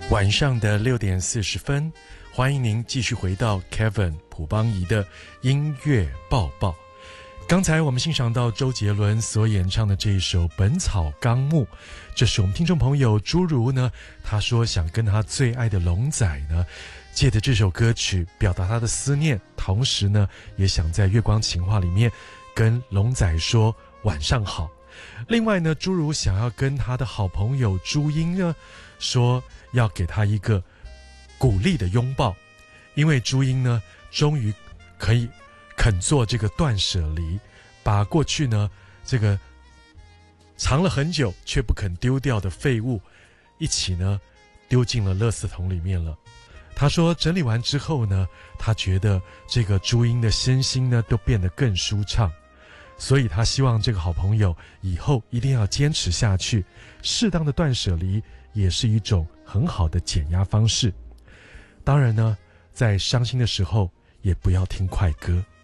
晚上的6:40，欢迎您继续回到 Kevin 朴邦仪的音乐报报。刚才我们欣赏到周杰伦所演唱的这一首《本草纲目》，这是我们听众朋友朱如呢，他说想跟他最爱的龙仔呢，借着这首歌曲表达他的思念，同时呢，也想在月光情话里面跟龙仔说晚上好。另外呢，朱如想要跟他的好朋友朱茵呢，说要给他一个鼓励的拥抱，因为朱茵呢，终于可以肯做这个断舍离，把过去呢这个藏了很久却不肯丢掉的废物一起呢丢进了垃圾桶里面了。他说整理完之后呢，他觉得这个朱茵的身心呢都变得更舒畅，所以他希望这个好朋友以后一定要坚持下去，适当的断舍离也是一种很好的减压方式。当然呢，在伤心的时候也不要听快歌。